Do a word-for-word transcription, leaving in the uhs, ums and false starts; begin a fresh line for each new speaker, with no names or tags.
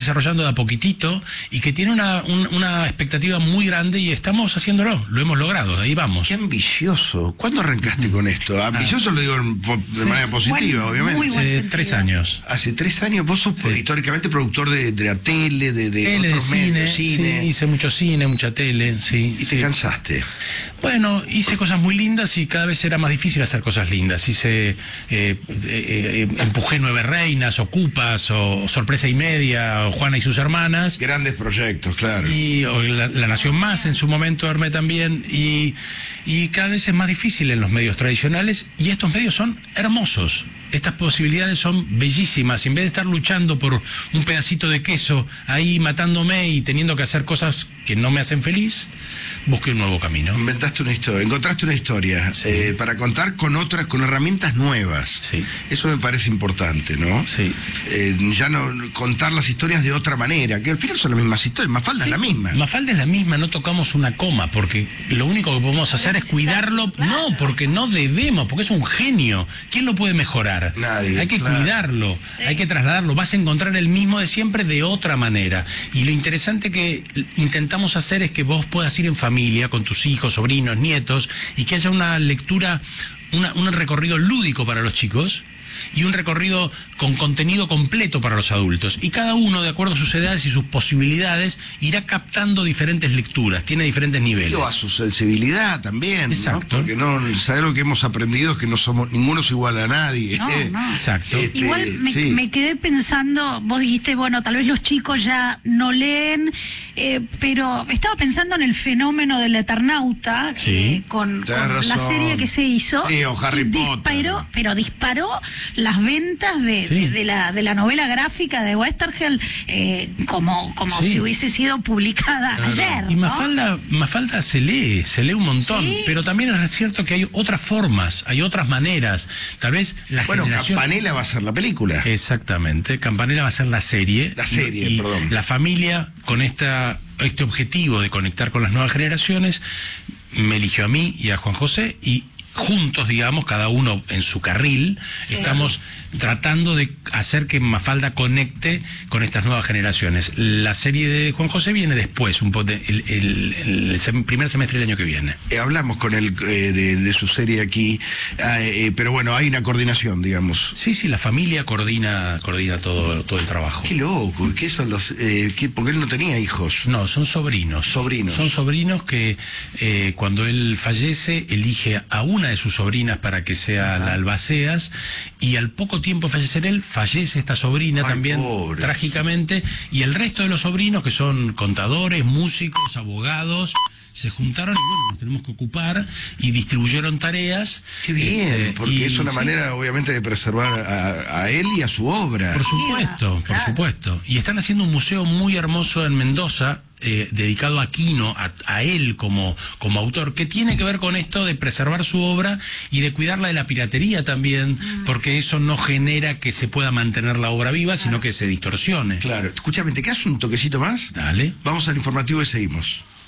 desarrollando de a poquitito y que tiene una, un, una expectativa muy grande y estamos haciéndolo, lo hemos logrado, ahí vamos.
Qué ambicioso. ¿Cuándo arrancaste con esto? Ambicioso ah. lo digo de sí. manera positiva, bueno, obviamente.
Hace tres años.
Hace tres años, vos sos sí. históricamente productor de, de la tele, de, de
tele,
otros
de cine,
medios, cine.
Sí, hice mucho cine, mucha tele, sí.
¿Y
sí.
te cansaste?
Bueno, hice cosas muy lindas y cada vez era más difícil hacer cosas lindas. Hice, eh, eh, eh, empujé Nueve Reinas, Ocupas, o Sorpresa y Media, o Juana y sus hermanas.
Grandes proyectos, claro.
Y o la, la Nación Más en su momento armé también. Y, y cada vez es más difícil en los medios tradicionales y estos medios son hermosos. Estas posibilidades son bellísimas. En vez de estar luchando por un pedacito de queso ahí matándome y teniendo que hacer cosas que no me hacen feliz, busqué un nuevo camino.
Inventaste una historia, encontraste una historia sí. eh, para contar con otras, con herramientas nuevas.
Sí.
Eso me parece importante, ¿no?
Sí.
Eh, ya no contar las historias de otra manera, que al final son las mismas historias. Mafalda sí. es la misma.
Mafalda es la misma, no tocamos una coma, porque lo único que podemos hacer es cuidarlo. Claro. No, porque no debemos, porque es un genio. ¿Quién lo puede mejorar?
Nadie,
hay que
claro.
cuidarlo, sí. hay que trasladarlo, vas a encontrar el mismo de siempre de otra manera. Y lo interesante que intentamos hacer es que vos puedas ir en familia, con tus hijos, sobrinos, nietos, y que haya una lectura, una, un recorrido lúdico para los chicos, y un recorrido con contenido completo para los adultos. Y cada uno, de acuerdo a sus edades y sus posibilidades, irá captando diferentes lecturas, tiene diferentes niveles.
Pero a su sensibilidad también,
exacto.
¿no? Porque no, ¿sabes lo que hemos aprendido? Es que no somos, ninguno es igual a nadie.
No, no.
Exacto.
Este, Igual me, sí. me quedé pensando, vos dijiste, bueno, tal vez los chicos ya no leen, eh, pero estaba pensando en el fenómeno del Eternauta,
sí.
eh, con, con la serie que se hizo.
Sí, o Harry Potter.
Disparó, pero disparó las ventas de, sí. de, de, la, de la novela gráfica de Westergel eh, como, como sí. si hubiese sido publicada claro. ayer.
Y
¿no?
Mafalda, Mafalda se lee, se lee un montón, sí. pero también es cierto que hay otras formas, hay otras maneras. Tal vez la
bueno,
generación...
Campanella va a ser la película.
Exactamente, Campanella va a ser la serie.
La serie,
y,
perdón.
La familia, con esta, este objetivo de conectar con las nuevas generaciones, me eligió a mí y a Juan José, y juntos, digamos, cada uno en su carril, sí. estamos tratando de hacer que Mafalda conecte con estas nuevas generaciones. La serie de Juan José viene después, un po de, el, el, el, el primer semestre del año que viene.
Eh, hablamos con él eh, de, de su serie aquí, eh, eh, pero bueno, hay una coordinación, digamos.
Sí, sí, la familia coordina coordina todo, todo el trabajo.
Qué loco, ¿qué son los...? Eh, qué, porque él no tenía hijos.
No, son sobrinos.
Sobrinos.
Son sobrinos que eh, cuando él fallece, elige a una de sus sobrinas para que sea ah. la albaceas, y al poco tiempo de fallecer él, fallece esta sobrina. Ay, también pobre. Trágicamente, y el resto de los sobrinos, que son contadores, músicos, abogados, se juntaron y bueno, nos tenemos que ocupar y distribuyeron tareas.
Qué bien, eh, porque y, es una sí. manera obviamente de preservar a, a él y a su obra.
Por supuesto, yeah, por claro. supuesto. Y están haciendo un museo muy hermoso en Mendoza, Eh, dedicado a Quino, a, a él como, como autor, que tiene que ver con esto de preservar su obra y de cuidarla de la piratería también, mm. porque eso no genera que se pueda mantener la obra viva, sino que se distorsione.
Claro. Escúchame, ¿te quedas un toquecito más?
Dale.
Vamos al informativo y seguimos.